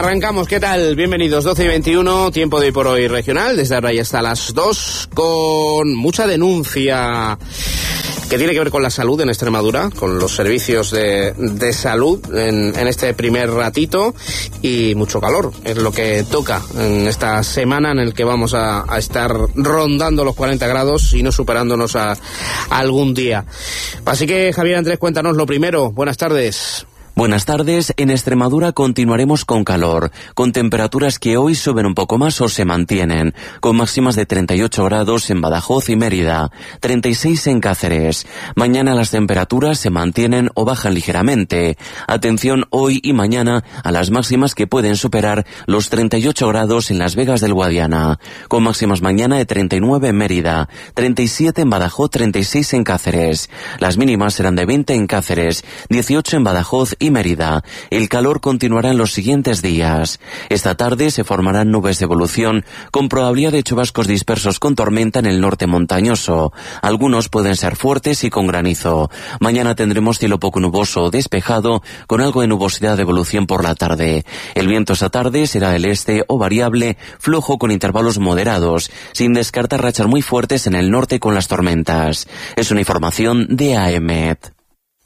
Arrancamos, ¿qué tal? Bienvenidos, 12:21, tiempo de Hoy por Hoy regional, desde ahora ya hasta las 2, con mucha denuncia que tiene que ver con la salud en Extremadura, con los servicios de salud en este primer ratito, y mucho calor, es lo que toca en esta semana en el que vamos a estar rondando los 40 grados y no superándonos a algún día. Así que, Javier Andrés, cuéntanos lo primero. Buenas tardes. Buenas tardes. En Extremadura continuaremos con calor, con temperaturas que hoy suben un poco más o se mantienen, con máximas de 38 grados en Badajoz y Mérida, 36 en Cáceres. Mañana las temperaturas se mantienen o bajan ligeramente. Atención hoy y mañana a las máximas que pueden superar los 38 grados en Las Vegas del Guadiana, con máximas mañana de 39 en Mérida, 37 en Badajoz, 36 en Cáceres. Las mínimas serán de 20 en Cáceres, 18 en Badajoz y Mérida. El calor continuará en los siguientes días. Esta tarde se formarán nubes de evolución con probabilidad de chubascos dispersos con tormenta en el norte montañoso. Algunos pueden ser fuertes y con granizo. Mañana tendremos cielo poco nuboso o despejado con algo de nubosidad de evolución por la tarde. El viento esta tarde será del este o variable, flojo con intervalos moderados, sin descartar rachas muy fuertes en el norte con las tormentas. Es una información de AEMET.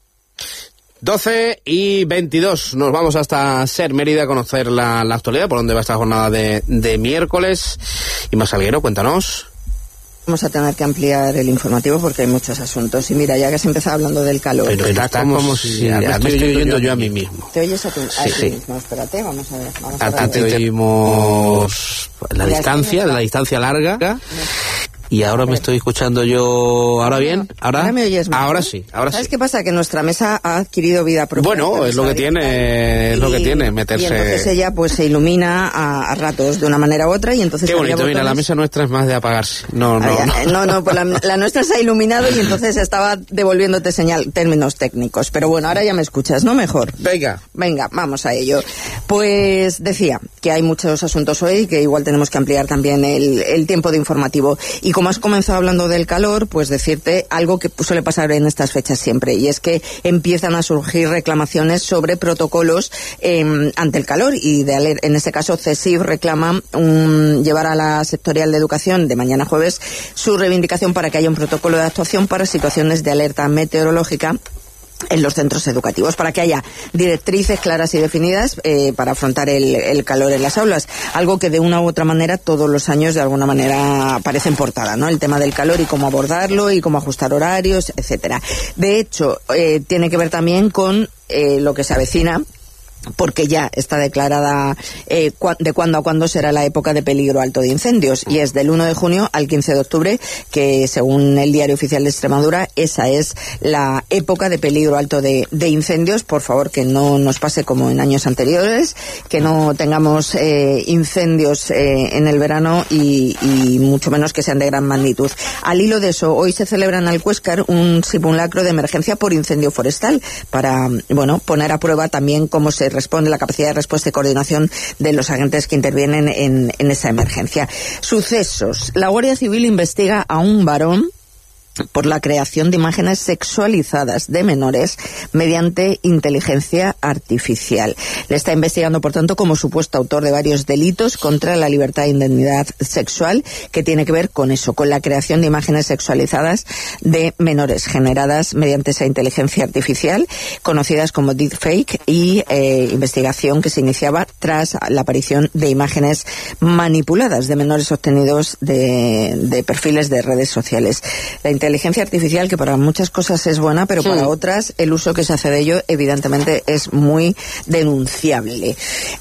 12:22, nos vamos hasta Ser Mérida a conocer la actualidad, por dónde va esta jornada de miércoles. Y más Salguero, cuéntanos. Vamos a tener que ampliar el informativo porque hay muchos asuntos. Y mira, ya que has empezado hablando del calor... Pero está como si me estoy oyendo yo a mí mismo. ¿Te oyes a ti sí. mismo? Espérate, vamos a ver. A ti te oímos la distancia larga... Y ahora me estoy escuchando yo... ¿Ahora bien? ¿Ahora me oyes mejor? Ahora sí. ¿Sabes qué pasa? Que nuestra mesa ha adquirido vida propia. Bueno, es lo que tiene, meterse... Y entonces ella pues se ilumina a ratos de una manera u otra y entonces... Qué bonito, mira, la mesa nuestra es más de apagarse. No, pues la nuestra se ha iluminado y entonces estaba devolviéndote términos técnicos. Pero bueno, ahora ya me escuchas, ¿no? Mejor. Venga, vamos a ello. Pues decía que hay muchos asuntos hoy que igual tenemos que ampliar también el tiempo de informativo. Y como has comenzado hablando del calor, pues decirte algo que suele pasar en estas fechas siempre, y es que empiezan a surgir reclamaciones sobre protocolos ante el calor, y en este caso CESIF reclama llevar a la sectorial de educación de mañana jueves su reivindicación para que haya un protocolo de actuación para situaciones de alerta meteorológica en los centros educativos, para que haya directrices claras y definidas para afrontar el calor en las aulas, algo que de una u otra manera todos los años de alguna manera aparece en portada, ¿no? El tema del calor y cómo abordarlo y cómo ajustar horarios, etcétera. De hecho, tiene que ver también con lo que se avecina, porque ya está declarada de cuándo a cuándo será la época de peligro alto de incendios, y es del 1 de junio al 15 de octubre, que según el Diario Oficial de Extremadura, esa es la época de peligro alto de incendios. Por favor, que no nos pase como en años anteriores, que no tengamos incendios en el verano y mucho menos que sean de gran magnitud. Al hilo de eso, hoy se celebra en Alcuéscar un simulacro de emergencia por incendio forestal para, poner a prueba también cómo se responde, la capacidad de respuesta y coordinación de los agentes que intervienen en esa emergencia. Sucesos. La Guardia Civil investiga a un varón por la creación de imágenes sexualizadas de menores mediante inteligencia artificial. Le está investigando, por tanto, como supuesto autor de varios delitos contra la libertad e indemnidad sexual, que tiene que ver con eso, con la creación de imágenes sexualizadas de menores generadas mediante esa inteligencia artificial, conocidas como deepfake, y investigación que se iniciaba tras la aparición de imágenes manipuladas de menores obtenidos de perfiles de redes sociales. La inteligencia artificial, que para muchas cosas es buena, pero para otras el uso que se hace de ello evidentemente es muy denunciable.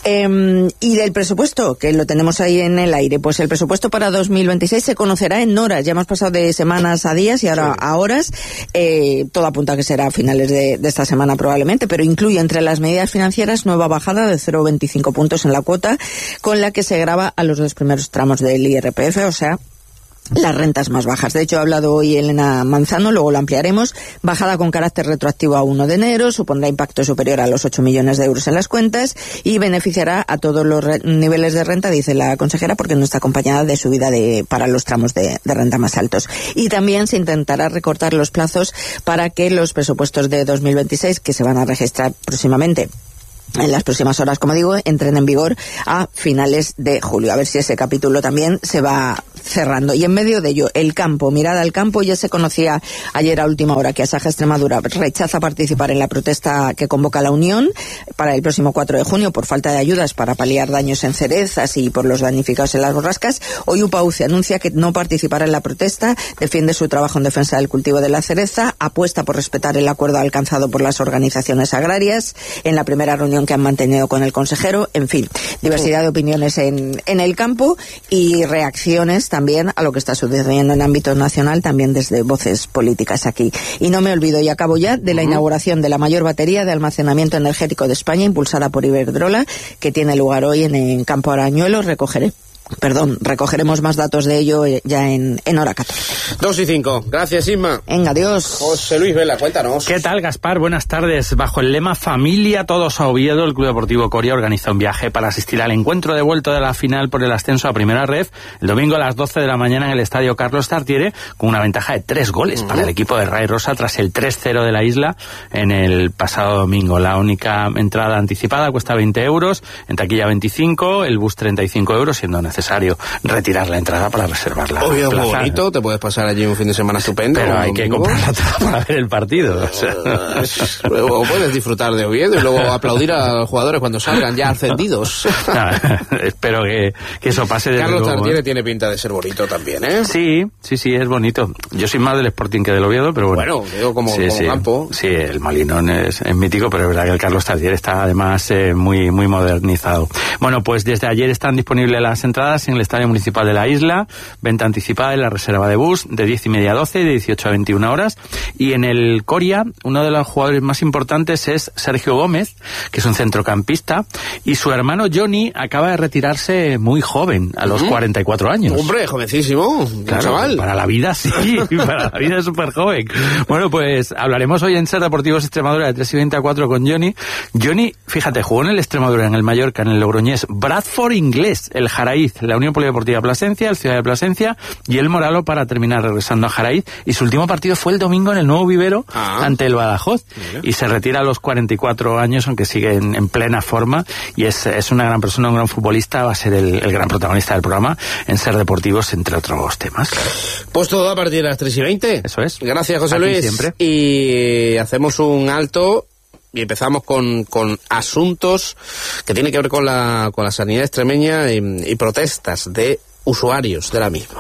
Y del presupuesto, que lo tenemos ahí en el aire, pues el presupuesto para 2026 se conocerá en horas. Ya hemos pasado de semanas a días y ahora a horas. Todo apunta a que será a finales de esta semana probablemente, pero incluye entre las medidas financieras nueva bajada de 0,25 puntos en la cuota con la que se grava a los dos primeros tramos del IRPF, o sea, las rentas más bajas. De hecho, ha hablado hoy Elena Manzano, luego lo ampliaremos. Bajada con carácter retroactivo a 1 de enero, supondrá impacto superior a los 8 millones de euros en las cuentas y beneficiará a todos los niveles de renta, dice la consejera, porque no está acompañada de subida para los tramos de renta más altos. Y también se intentará recortar los plazos para que los presupuestos de 2026, que se van a registrar próximamente en las próximas horas, como digo, entren en vigor a finales de julio. A ver si ese capítulo también se va cerrando. Y en medio de ello, el campo, mirada al campo. Ya se conocía ayer a última hora que Asaja Extremadura rechaza participar en la protesta que convoca la Unión para el próximo 4 de junio por falta de ayudas para paliar daños en cerezas y por los damnificados en las borrascas. Hoy UPAUCE anuncia que no participará en la protesta, defiende su trabajo en defensa del cultivo de la cereza, apuesta por respetar el acuerdo alcanzado por las organizaciones agrarias en la primera reunión que han mantenido con el consejero. En fin, diversidad de opiniones en el campo y reacciones también a lo que está sucediendo en ámbito nacional, también desde voces políticas aquí. Y no me olvido, y acabo ya, de la inauguración de la mayor batería de almacenamiento energético de España, impulsada por Iberdrola, que tiene lugar hoy en Campo Arañuelo. Recogeremos más datos de ello ya en hora 14. 2:05. Gracias, Isma. Venga, adiós. José Luis Vela, cuéntanos. ¿Qué tal, Gaspar? Buenas tardes. Bajo el lema Familia Todos a Oviedo, el Club Deportivo Coria organiza un viaje para asistir al encuentro de vuelta de la final por el ascenso a Primera Ref el domingo a las 12 de la mañana en el Estadio Carlos Tartiere, con una ventaja de 3 goles para el equipo de Ray Rosa tras el 3-0 de la Isla en el pasado domingo. La única entrada anticipada cuesta 20 euros, en taquilla 25, el bus 35 euros, siendo necesario retirar la entrada para reservar la Oviedo plaza. Muy bonito, te puedes pasar allí un fin de semana estupendo. Pero hay que comprar la entrada para ver el partido. O sea. Luego puedes disfrutar de Oviedo y luego aplaudir a los jugadores cuando salgan ya ascendidos. No, espero que eso pase de Carlos luego. Tartiere tiene pinta de ser bonito también, ¿eh? Sí, es bonito. Yo soy más del Sporting que del Oviedo, pero bueno. Bueno, digo como campo. Sí, el Molinón es mítico, pero es verdad que el Carlos Tartiere está además muy modernizado. Bueno, pues desde ayer están disponibles las entradas en el Estadio Municipal de la Isla, venta anticipada en la reserva de bus de 10:30 a 12, de 18 a 21 horas. Y en el Coria, uno de los jugadores más importantes es Sergio Gómez, que es un centrocampista, y su hermano Johnny acaba de retirarse muy joven, a los 44 años. Hombre, jovencísimo, claro, chaval. Para la vida sí, para la vida es súper joven. Bueno, pues hablaremos hoy en Ser Deportivos Extremadura de 3:20 a 4 con Johnny. Johnny, fíjate, jugó en el Extremadura, en el Mallorca, en el Logroñés, Bradford Inglés, el Jaraiz, la Unión Polideportiva Plasencia, el Ciudad de Plasencia y el Moralo, para terminar regresando a Jaraiz. Y su último partido fue el domingo en el Nuevo Vivero ante el Badajoz. Y se retira a los 44 años, aunque sigue en plena forma. Y es una gran persona, un gran futbolista, va a ser el gran protagonista del programa en Ser Deportivos, entre otros temas. Pues todo a partir de las 3:20. Eso es. Gracias, José Aquí Luis. siempre. Y hacemos un alto y empezamos con asuntos que tienen que ver con la sanidad extremeña y protestas de usuarios de la misma.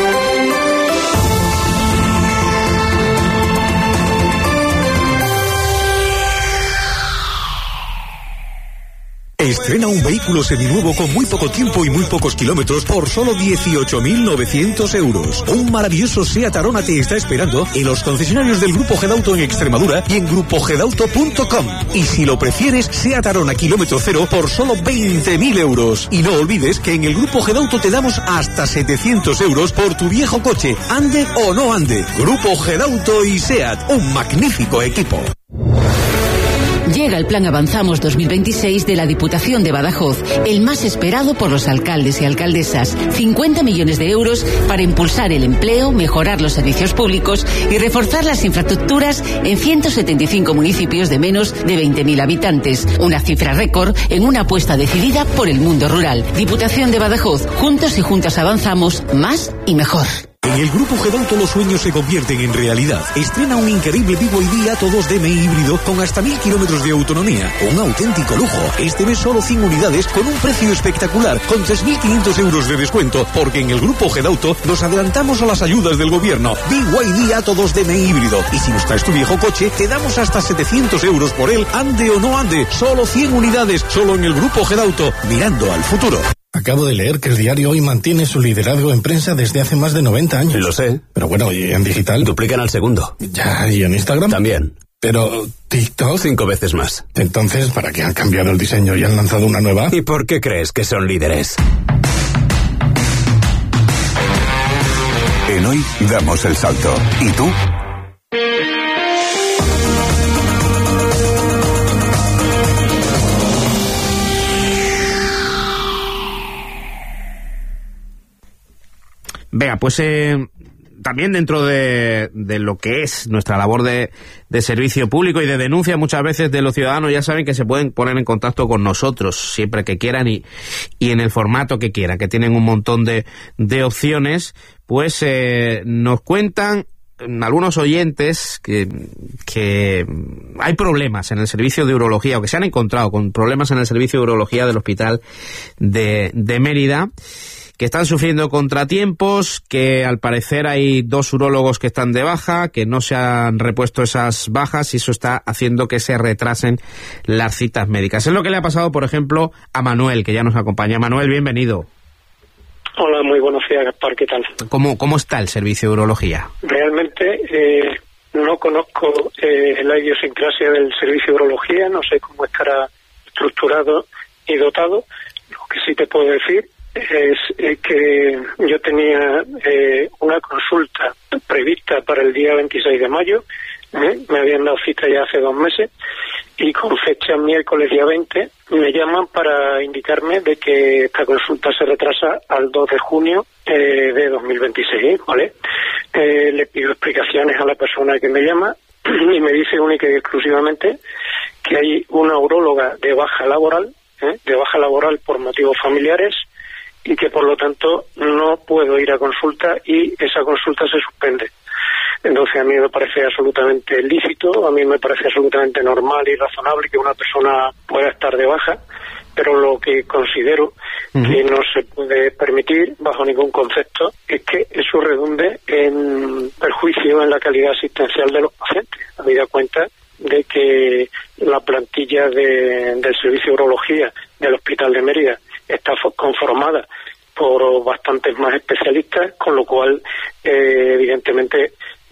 Estrena un vehículo seminuevo con muy poco tiempo y muy pocos kilómetros por solo 18.900 euros. Un maravilloso Seat Arona te está esperando en los concesionarios del Grupo Gedauto en Extremadura y en grupogedauto.com. Y si lo prefieres, Seat Arona kilómetro cero por solo 20.000 euros. Y no olvides que en el Grupo Gedauto te damos hasta 700 euros por tu viejo coche, ande o no ande. Grupo Gedauto y Seat, un magnífico equipo. Llega el Plan Avanzamos 2026 de la Diputación de Badajoz, el más esperado por los alcaldes y alcaldesas. 50 millones de euros para impulsar el empleo, mejorar los servicios públicos y reforzar las infraestructuras en 175 municipios de menos de 20.000 habitantes. Una cifra récord en una apuesta decidida por el mundo rural. Diputación de Badajoz, juntos y juntas avanzamos más y mejor. En el Grupo Gedauto los sueños se convierten en realidad. Estrena un increíble Vivo ID Ato 2DM híbrido con hasta 1.000 kilómetros de autonomía. Un auténtico lujo. Este mes solo 100 unidades con un precio espectacular, con 3.500 euros de descuento, porque en el Grupo Gedauto nos adelantamos a las ayudas del gobierno. BYD Ato 2DM híbrido. Y si nos traes tu viejo coche, te damos hasta 700 euros por él, ande o no ande. Solo 100 unidades, solo en el Grupo Gedauto, mirando al futuro. Acabo de leer que el diario Hoy mantiene su liderazgo en prensa desde hace más de 90 años. Lo sé. Pero bueno, ¿y en digital? Duplican al segundo. Ya, ¿y en Instagram? También. Pero TikTok... 5 veces más. Entonces, ¿para qué han cambiado el diseño y han lanzado una nueva? ¿Y por qué crees que son líderes? En Hoy damos el salto. ¿Y tú? Venga, pues también dentro de lo que es nuestra labor de servicio público y de denuncia muchas veces de los ciudadanos, ya saben que se pueden poner en contacto con nosotros siempre que quieran y en el formato que quieran, que tienen un montón de opciones. Pues nos cuentan algunos oyentes que hay problemas en el servicio de urología, o que se han encontrado con problemas en el servicio de urología del Hospital de Mérida, que están sufriendo contratiempos, que al parecer hay 2 urólogos que están de baja, que no se han repuesto esas bajas y eso está haciendo que se retrasen las citas médicas. Es lo que le ha pasado, por ejemplo, a Manuel, que ya nos acompaña. Manuel, bienvenido. Hola, muy buenos días, Gaspar, ¿qué tal? ¿Cómo está el servicio de urología? Realmente no conozco la idiosincrasia del servicio de urología, no sé cómo estará estructurado y dotado. Lo que sí te puedo decir es que yo tenía una consulta prevista para el día 26 de mayo, me habían dado cita ya hace 2 meses, y con fecha miércoles día 20 me llaman para indicarme de que esta consulta se retrasa al 2 de junio de 2026, ¿vale? Le pido explicaciones a la persona que me llama y me dice única y exclusivamente que hay una uróloga de baja laboral por motivos familiares, y que por lo tanto no puedo ir a consulta y esa consulta se suspende. Entonces a mí me parece absolutamente lícito, a mí me parece absolutamente normal y razonable que una persona pueda estar de baja, pero lo que considero que no se puede permitir bajo ningún concepto es que eso redunde en perjuicio en la calidad asistencial de los pacientes, habida cuenta de que la plantilla del servicio de urología del Hospital de Mérida está conformada por bastantes más especialistas, con lo cual evidentemente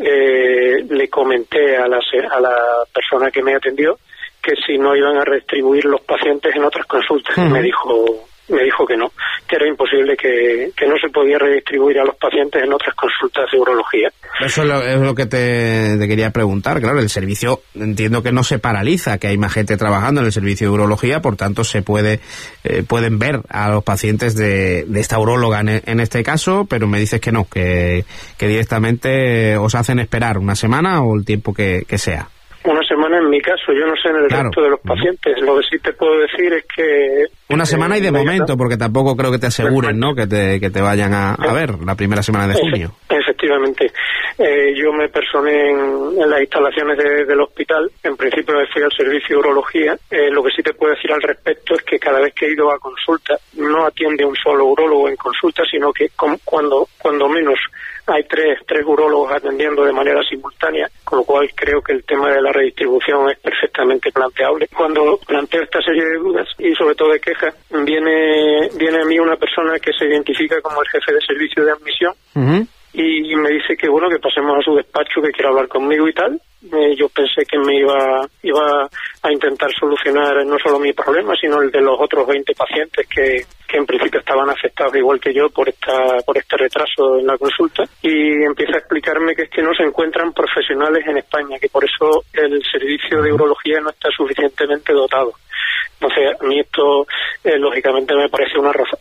le comenté a la persona que me atendió que si no iban a redistribuir los pacientes en otras consultas. Me dijo que no, que era imposible, que no se podía redistribuir a los pacientes en otras consultas de urología. Eso es lo que te quería preguntar. Claro, el servicio entiendo que no se paraliza, que hay más gente trabajando en el servicio de urología, por tanto se pueden ver a los pacientes de esta uróloga en este caso, pero me dices que no, que directamente os hacen esperar una semana o el tiempo que sea. Una semana en mi caso, yo no sé en el resto de los pacientes. Lo que sí te puedo decir es que... Una semana y de momento, porque tampoco creo que te aseguren, ¿no?, que te vayan a ver la primera semana de junio. Efectivamente. Yo me personé en las instalaciones del hospital. En principio me fui al servicio de urología. Lo que sí te puedo decir al respecto es que cada vez que he ido a consulta, no atiende un solo urólogo en consulta, sino que cuando menos hay tres urólogos atendiendo de manera simultánea, con lo cual creo que el tema de la redistribución es perfectamente planteable. Cuando planteo esta serie de dudas y sobre todo de quejas, viene a mí una persona que se identifica como el jefe de servicio de admisión y me dice que bueno, que pasemos a su despacho, que quiere hablar conmigo y tal. Yo pensé que me iba a intentar solucionar no solo mi problema, sino el de los otros 20 pacientes que en principio estaban afectados igual que yo por este retraso en la consulta, y empieza a explicarme que es que no se encuentran profesionales en España, que por eso el servicio de urología no está suficientemente dotado. Entonces, a mí esto, lógicamente, me parece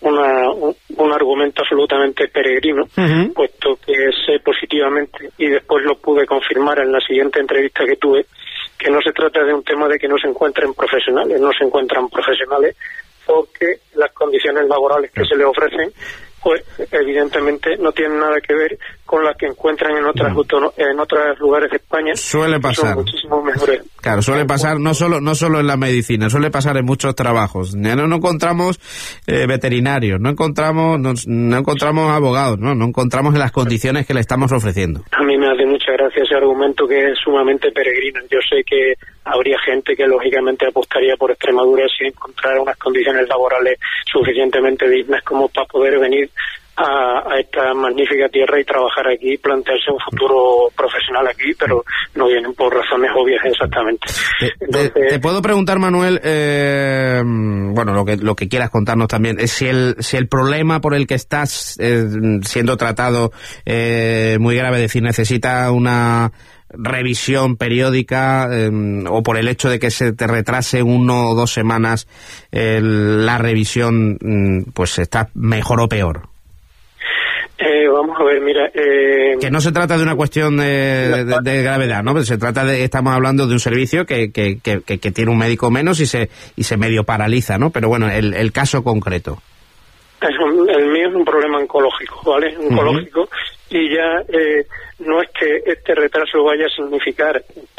un argumento absolutamente peregrino, puesto que sé positivamente, y después lo pude confirmar en la siguiente entrevista que tuve, que no se trata de un tema de que no se encuentran profesionales porque las condiciones laborales que se les ofrecen, pues evidentemente no tienen nada que ver con las que encuentran en otros lugares de España. Suele pasar. Son muchísimo mejores. Claro, suele pasar no solo en la medicina, suele pasar en muchos trabajos. No encontramos veterinarios, no encontramos abogados, no encontramos en las condiciones que le estamos ofreciendo. A mí me hace mucha gracia ese argumento, que es sumamente peregrino. Yo sé que habría gente que lógicamente apostaría por Extremadura si encontrara unas condiciones laborales suficientemente dignas como para poder venir a esta magnífica tierra y trabajar aquí, plantearse un futuro profesional aquí, pero no vienen por razones obvias exactamente. Entonces, te puedo preguntar, Manuel, lo que quieras contarnos también, es si el problema por el que estás siendo tratado muy grave, es decir, necesita una revisión periódica o por el hecho de que se te retrase 1 o 2 semanas la revisión, pues está mejor o peor. Vamos a ver, mira... que no se trata de una cuestión de gravedad, ¿no? Se trata estamos hablando de un servicio que tiene un médico menos y se medio paraliza, ¿no? Pero bueno, el caso concreto. El mío es un problema oncológico, ¿vale? Oncológico, y ya no es que este retraso vaya a significar